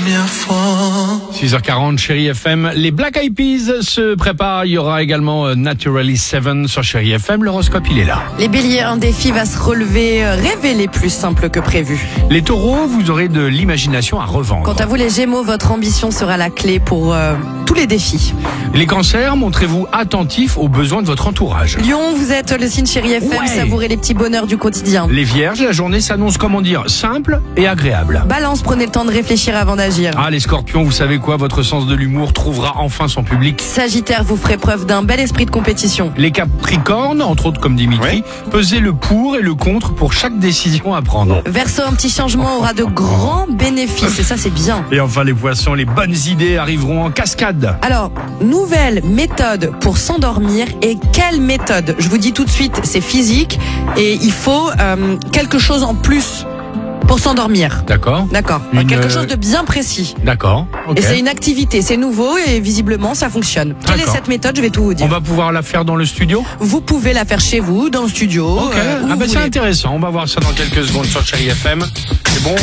première fois. 6h40, Chérie FM. Les Black Eyed Peas se préparent. Il y aura également Naturally 7 sur Chérie FM. L'horoscope, il est là. Les béliers, un défi va se relever. Révélez plus simple que prévu. Les taureaux, vous aurez de l'imagination à revendre. Quant à vous, les gémeaux, votre ambition sera la clé pour tous les défis. Les cancers, montrez-vous attentifs aux besoins de votre entourage. Lion, vous êtes le signe Chérie FM. Ouais. Savourez les petits bonheurs du quotidien. Les vierges, la journée s'annonce, simple et agréable. Balance, prenez le temps de réfléchir avant d'agir. Ah, les scorpions, vous savez quoi? Votre sens de l'humour trouvera enfin son public. Sagittaire, vous ferez preuve d'un bel esprit de compétition. Les capricornes, entre autres comme Dimitri, pesez le pour et le contre pour chaque décision à prendre. Verseau, un petit changement aura de grands bénéfices et ça c'est bien. Et enfin les poissons, les bonnes idées arriveront en cascade. Alors, nouvelle méthode pour s'endormir. Et quelle méthode? Je vous dis tout de suite, c'est physique et il faut quelque chose en plus pour s'endormir. D'accord. D'accord. Quelque chose de bien précis. D'accord. Ok. Et c'est une activité, c'est nouveau et visiblement ça fonctionne. Quelle est D'accord. cette méthode? Je vais tout vous dire. On va pouvoir la faire dans le studio. Vous pouvez la faire chez vous, dans le studio. Ok. où vous C'est voulez. intéressant. On va voir ça dans quelques secondes sur Chérie FM. C'est bon.